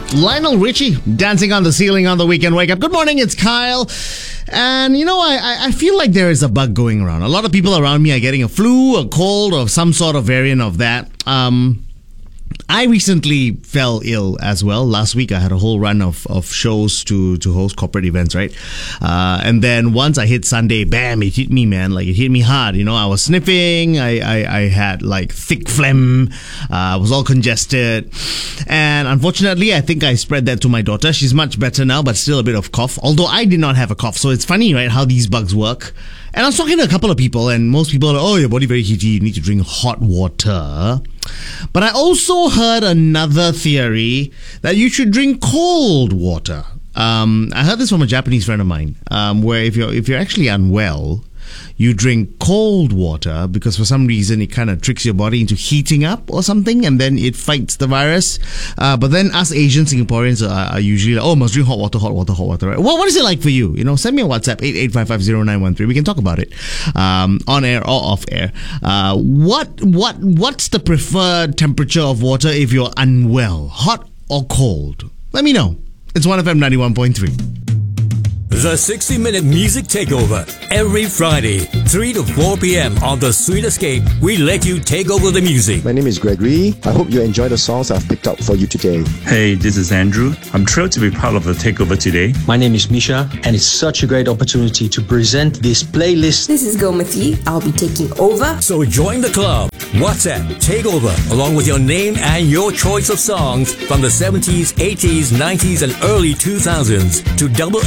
Lionel Richie, Dancing on the Ceiling on the Weekend Wake Up. Good morning, it's Kyle. And I feel like there is a bug going around. A lot of people around me are getting a flu, a cold, or some sort of variant of that. I recently fell ill as well. Last week, I had a whole run of shows to host corporate events, right? And then once I hit Sunday, bam, it hit me, man. Like, it hit me hard. I was sniffing. I had, like, thick phlegm. I was all congested. And unfortunately, I think I spread that to my daughter. She's much better now, but still a bit of cough. Although I did not have a cough. So it's funny, right, how these bugs work. And I was talking to a couple of people, and most people are, oh, your body very heaty, you need to drink hot water. But I also heard another theory that you should drink cold water. I heard this from a Japanese friend of mine, where if you're actually unwell, you drink cold water because for some reason it kind of tricks your body into heating up or something, and then it fights the virus. But then us Asian Singaporeans are usually like, oh, must drink hot water, right? Well, what is it like for you? Send me a WhatsApp, 88550913. We can talk about it on air or off air. What's the preferred temperature of water if you're unwell? Hot or cold? Let me know. It's 1FM 91.3. The 60-minute music takeover every Friday, 3 to 4 p.m. on The Sweet Escape. We let you take over the music. My name is Gregory. I hope you enjoy the songs I've picked out for you today. Hey, this is Andrew. I'm thrilled to be part of the takeover today. My name is Misha, and it's such a great opportunity to present this playlist. This is Gomati. I'll be taking over. So join the club. WhatsApp Takeover along with your name and your choice of songs from the 70s, 80s, 90s, and early 2000s to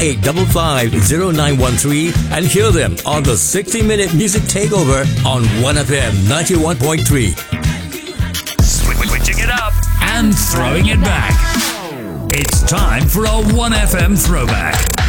88550913 and hear them on the 60-minute music takeover on 1FM 91.3. Switching it up and throwing it back. It's time for a 1FM throwback.